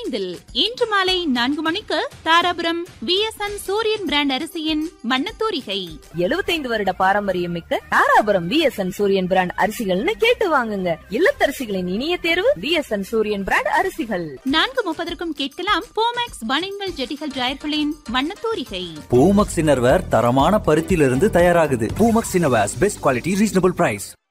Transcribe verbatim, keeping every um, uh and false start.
ஐந்தில் இன்று மாலை நான்கு மணிக்கு தாராபுரம் விஎஸ்என் சூரியன் பிராண்ட் அரிசியின் மண்ணத்தூரிகை. எழுபத்தைந்து வருட பாரம்பரியம் மிக்க தாராபுரம் விஎஸ்என் சூரியன் பிராண்ட் அரிசிகள்னு கேட்டு வாங்குங்க. இல்லத்தரசிகளின் இனிய தேர்வு விஎஸ்என் சூரியன் பிராண்ட் அரிசிகள். நான்கு முப்பதற்கும் கேட்கலாம் போமேக்ஸ் பனியன்கள் ஜெட்டிகள் டிரையர்களின் மண்ணத்தூரிகை. பூமக்ஸ் இன்னர்வேர் தரமான பருத்தியிலிருந்து தயாராகுது. Poomex innerwears best quality reasonable price.